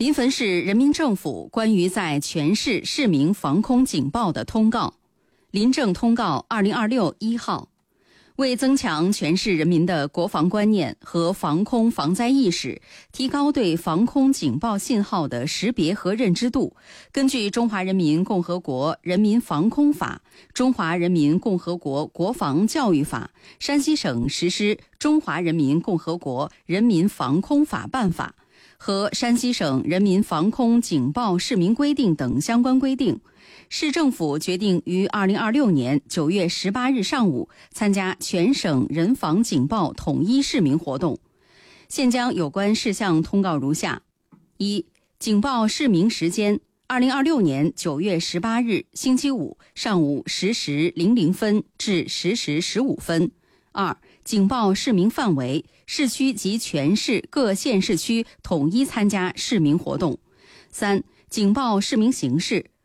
临汾市人民政府关于在全市市民防空警报的通告，临政通告2026-1号。为增强全市人民的国防观念和防空防灾意识，提高对防空警报信号的识别和认知度，根据《中华人民共和国人民防空法》、《中华人民共和国国防教育法》，山西省实施《中华人民共和国人民防空法办法》和山西省人民防空警报市民规定等相关规定，市政府决定于2026年9月18日上午参加全省人防警报统一市民活动。现将有关事项通告如下：一、警报市民时间2026年9月18日星期五上午10时00分至10时15分。二、警报市民范围，市区及全市各县市区统一参加市民活动。三、警报市民形式，